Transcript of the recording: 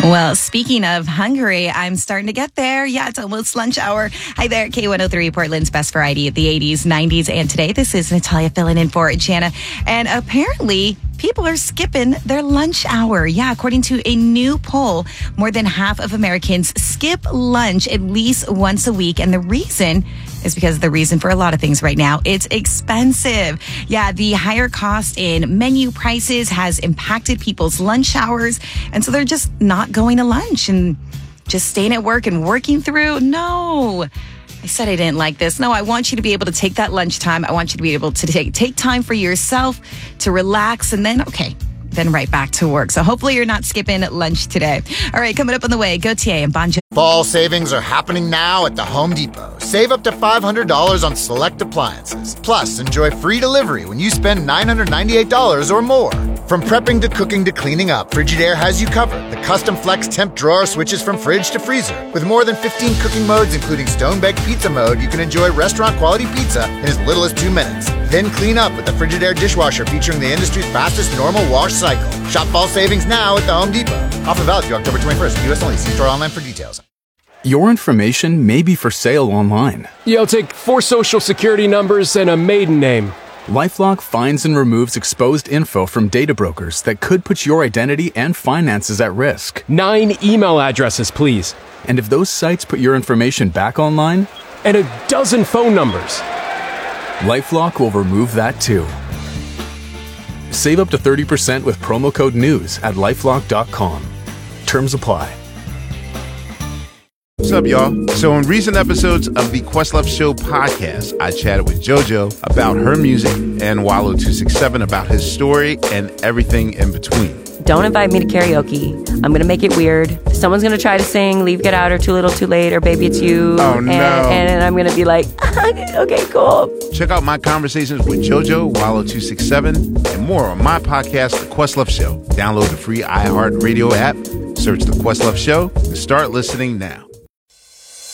Well, speaking of hungry, I'm starting to get there. Yeah, it's almost lunch hour. Hi there, K103, Portland's best variety of the 80s, 90s, and today. This is Natalia filling in for Jana. And apparently, people are skipping their lunch hour. Yeah, according to a new poll, more than half of Americans skip lunch at least once a week. And the reason is because the reason for a lot of things right now, it's expensive. Yeah, the higher cost in menu prices has impacted people's lunch hours. And so they're just not going to lunch and just staying at work and working through. No, I said I didn't like this. No, I want you to be able to take that lunchtime. I want you to be able to take time for yourself to relax and then right back to work. So hopefully you're not skipping lunch today. All right, coming up on the way, Gautier and Bon Jovi. Fall savings are happening now at the Home Depot. Save up to $500 on select appliances. Plus, enjoy free delivery when you spend $998 or more. From prepping to cooking to cleaning up, Frigidaire has you covered. The custom flex temp drawer switches from fridge to freezer. With more than 15 cooking modes, including stone-baked pizza mode, you can enjoy restaurant-quality pizza in as little as 2 minutes. Then clean up with the Frigidaire dishwasher featuring the industry's fastest normal wash cycle. Shop fall savings now at the Home Depot. Offer valid through October 21st. U.S. only. See store online for details. Your information may be for sale online. You'll take 4 social security numbers and a maiden name. LifeLock finds and removes exposed info from data brokers that could put your identity and finances at risk. 9 email addresses, please. And if those sites put your information back online? And a dozen phone numbers. LifeLock will remove that too. Save up to 30% with promo code NEWS at LifeLock.com. Terms apply. What's up, y'all? So in recent episodes of the Questlove Show podcast, I chatted with JoJo about her music and Wallo267 about his story and everything in between. Don't invite me to karaoke. I'm going to make it weird. Someone's going to try to sing Leave, Get Out, or Too Little, Too Late, or Baby It's You. Oh, no. And I'm going to be like, okay, cool. Check out my conversations with JoJo, Wallo267, and more on my podcast, The Questlove Show. Download the free iHeartRadio app, search The Questlove Show, and start listening now.